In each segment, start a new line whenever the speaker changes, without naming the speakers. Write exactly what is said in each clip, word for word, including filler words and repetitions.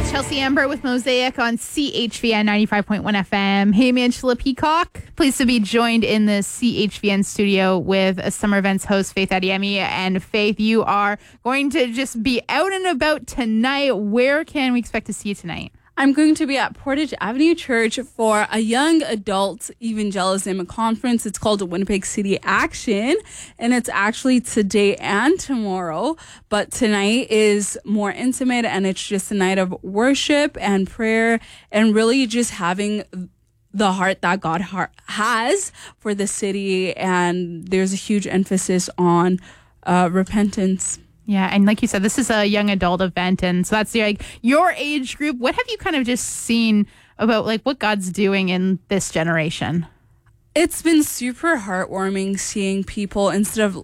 Chelsea Amber with Mosaic on C H V N ninety-five point one F M. Hey, I'm Angela Peacock. Pleased to be joined in the C H V N studio with a summer events host, Faith Adeyemi. And Faith, you are going to just be out and about tonight. Where can we expect to see you tonight?
I'm going to be at Portage Avenue Church for a young adult evangelism conference. It's called Winnipeg City Action, and it's actually today and tomorrow. But tonight is more intimate, and it's just a night of worship and prayer and really just having the heart that God heart has for the city. And there's a huge emphasis on uh, repentance.
Yeah, and like you said, this is a young adult event, and so that's like your age group. What have you kind of just seen about like what God's doing in this generation?
It's been super heartwarming seeing people, instead of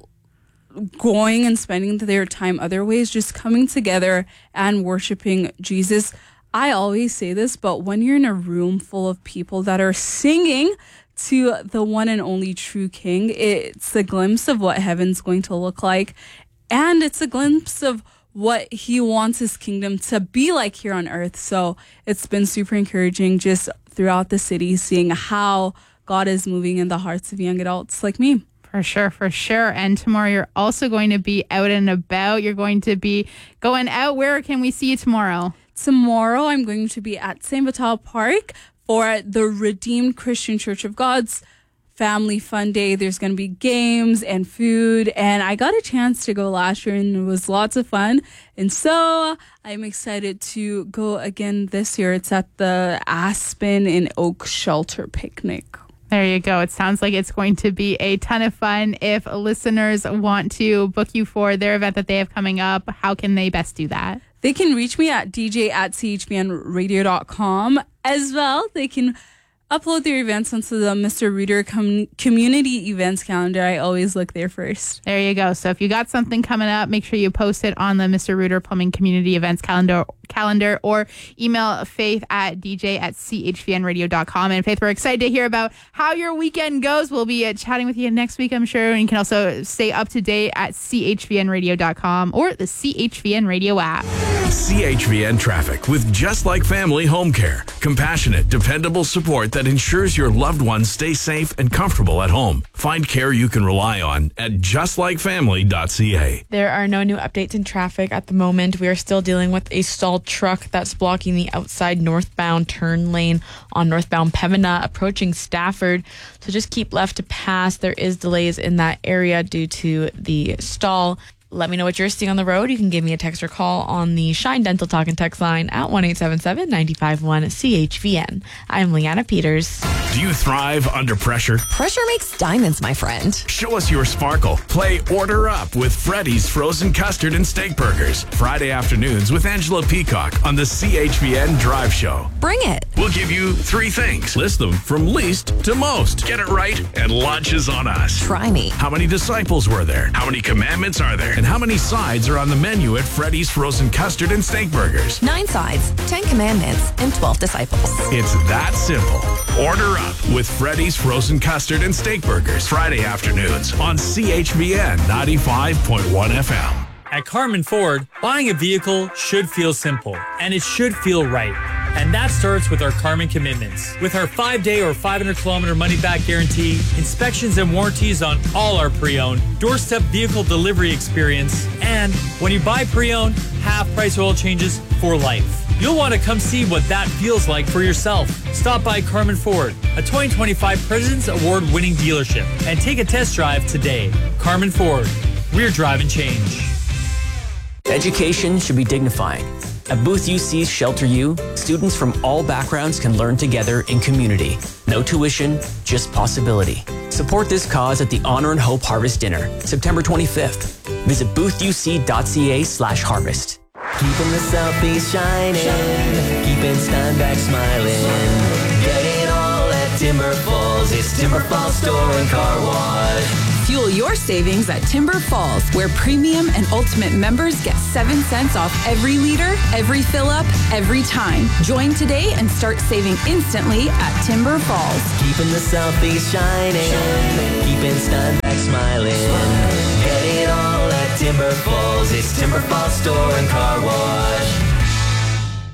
going and spending their time other ways, just coming together and worshiping Jesus. I always say this, but when you're in a room full of people that are singing to the one and only true King, it's a glimpse of what heaven's going to look like. And it's a glimpse of what he wants his kingdom to be like here on earth. So it's been super encouraging just throughout the city, seeing how God is moving in the hearts of young adults like me.
For sure, for sure. And tomorrow you're also going to be out and about. You're going to be going out. Where can we see you tomorrow?
Tomorrow I'm going to be at Saint Vital Park for the Redeemed Christian Church of God's Family Fun Day. There's going to be games and food, and I got a chance to go last year and it was lots of fun, and so I'm excited to go again this year. It's at the Aspen and Oak Shelter Picnic.
There you go. It sounds like it's going to be a ton of fun. If listeners want to book you for their event that they have coming up, how can they best do that?
They can reach me at d j at c h v n radio dot com. As well, they can upload their events onto the Mister Rooter com- community events calendar. I always look there first.
There you go. So if you got something coming up, make sure you post it on the Mister Rooter Plumbing Community Events calendar calendar or email Faith at d j at c h v n radio dot com. And Faith, we're excited to hear about how your weekend goes. We'll be uh, chatting with you next week, I'm sure. And you can also stay up to date at c h v n radio dot com or the C H V N Radio app.
C H V N Traffic with Just Like Family Home Care. Compassionate, dependable support that ensures your loved ones stay safe and comfortable at home. Find care you can rely on at just like family dot c a.
There are no new updates in traffic at the moment. We are still dealing with a stalled truck that's blocking the outside northbound turn lane on northbound Pembina approaching Stafford. So just keep left to pass. There is delays in that area due to the stall. Let me know what you're seeing on the road. You can give me a text or call on the Shine Dental Talk and Text line at one eight seven seven, nine five one, C H V N. I'm Leanna Peters.
Do you thrive under pressure?
Pressure makes diamonds, my friend.
Show us your sparkle. Play Order Up with Freddy's Frozen Custard and Steak Burgers. Friday afternoons with Angela Peacock on the C H V N Drive Show.
Bring it.
We'll give you three things. List them from least to most. Get it right, and lunch is on us.
Try me.
How many disciples were there? How many commandments are there? And how many sides are on the menu at Freddy's Frozen Custard and Steak Burgers?
Nine sides, ten commandments, and twelve disciples.
It's that simple. Order up with Freddy's Frozen Custard and Steak Burgers. Friday afternoons on C H V N ninety-five point one F M.
At Carmen Ford, buying a vehicle should feel simple, and it should feel right. And that starts with our Carmen commitments. With our five-day or five hundred kilometer money-back guarantee, inspections and warranties on all our pre-owned, doorstep vehicle delivery experience, and when you buy pre-owned, half-price oil changes for life. You'll want to come see what that feels like for yourself. Stop by Carmen Ford, a twenty twenty-five President's Award-winning dealership, and take a test drive today. Carmen Ford, we're driving change.
Education should be dignified. At Booth U C's Shelter U, students from all backgrounds can learn together in community. No tuition, just possibility. Support this cause at the Honor and Hope Harvest Dinner, September twenty-fifth. Visit booth u c dot c a slash harvest.
Keeping the Southeast shining, keeping Steinbach smiling. Get it all at Timber Falls. It's Timber Falls Store and Car Wash.
Fuel your savings at Timber Falls, where premium and ultimate members get seven cents off every liter, every fill up, every time. Join today and start saving instantly at Timber Falls.
Keeping the Southeast shining, shining. Keeping Steinbach smiling. smiling. Get it all at Timber Falls. It's Timber Falls Store and Car Wash.
Sunday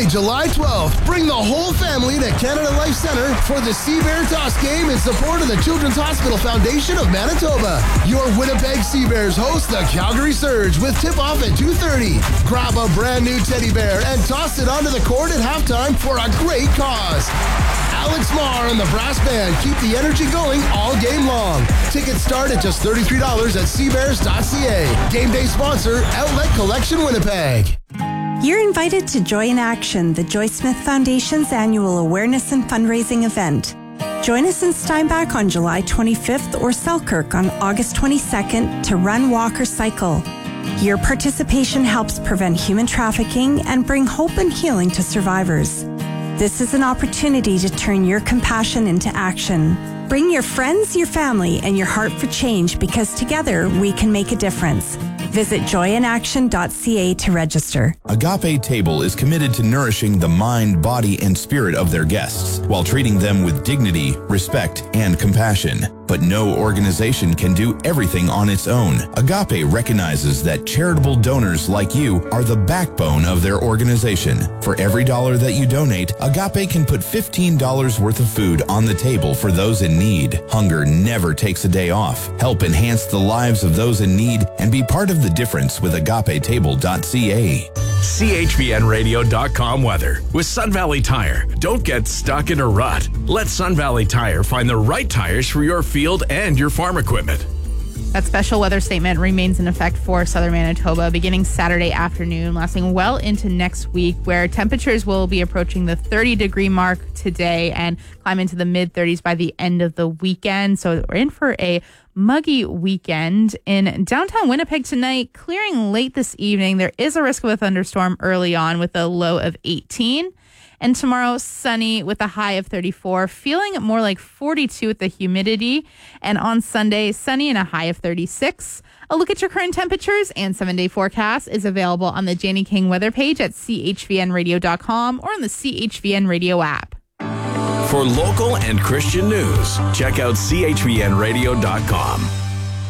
Sunday, July twelfth, bring the whole family to Canada Life Centre for the Sea Bear Toss game in support of the Children's Hospital Foundation of Manitoba. Your Winnipeg Sea Bears host the Calgary Surge with tip-off at two thirty. Grab a brand new teddy bear and toss it onto the court at halftime for a great cause. Alex Marr and the brass band keep the energy going all game long. Tickets start at just thirty-three dollars at sea bears dot c a. Game day sponsor, Outlet Collection Winnipeg.
You're invited to Joy in Action, the Joy Smith Foundation's annual awareness and fundraising event. Join us in Steinbach on July twenty-fifth or Selkirk on August twenty-second to run, walk, or cycle. Your participation helps prevent human trafficking and bring hope and healing to survivors. This is an opportunity to turn your compassion into action. Bring your friends, your family, and your heart for change because together we can make a difference. Visit joy in action dot c a to register.
Agape Table is committed to nourishing the mind, body, and spirit of their guests while treating them with dignity, respect, and compassion. But no organization can do everything on its own. Agape recognizes that charitable donors like you are the backbone of their organization. For every dollar that you donate, Agape can put fifteen dollars worth of food on the table for those in need. Hunger never takes a day off. Help enhance the lives of those in need and be part of the difference with agape table dot c a.
C H V N radio dot com weather. With Sun Valley Tire, don't get stuck in a rut. Let Sun Valley Tire find the right tires for your field and your farm equipment.
That special weather statement remains in effect for southern Manitoba beginning Saturday afternoon, lasting well into next week, where temperatures will be approaching the thirty degree mark today and climb into the mid thirties by the end of the weekend. So we're in for a muggy weekend. In downtown Winnipeg tonight, clearing late this evening. There is a risk of a thunderstorm early on with a low of eighteen. And tomorrow, sunny with a high of thirty-four, feeling more like forty-two with the humidity. And on Sunday, sunny and a high of thirty-six. A look at your current temperatures and seven-day forecast is available on the Janie King weather page at c h v n radio dot com or on the C H V N radio app.
For local and Christian news, check out c h v n radio dot com.